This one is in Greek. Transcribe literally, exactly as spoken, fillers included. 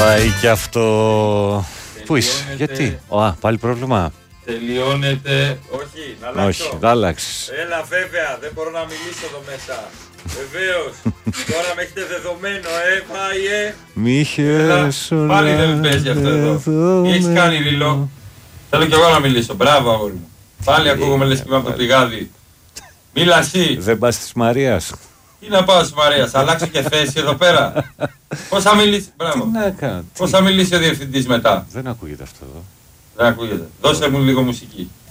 Πάει και αυτό. Πού είσαι, γιατί, Α, πάλι πρόβλημα. Τελειώνεται. Όχι, να αλλάξω. Όχι, να αλλάξεις. Έλα, βέβαια, δεν μπορώ να μιλήσω εδώ μέσα. Βεβαίως. Τώρα με έχετε δεδομένο, ε, πάει, ε. Μη είχες όλα. Πάλι δεν παίζει αυτό εδώ. Τι έχεις κάνει, Ρίλο? Θέλω κι εγώ να μιλήσω. Μπράβο, αγόρι μου. Πάλι ακούγομαι λες και είμαι από το πηγάδι. Μίλα εσύ. Δεν πας της Μαρίας. Τι να πάω στη Μαρία, θα αλλάξω και θέση εδώ πέρα. Πώς θα μιλήσει, μπράβο. Τι να κάνω. Πώς θα μιλήσει ο διευθυντής μετά. Δεν ακούγεται αυτό εδώ. Δεν ακούγεται. Δώσε μου λίγο μουσική.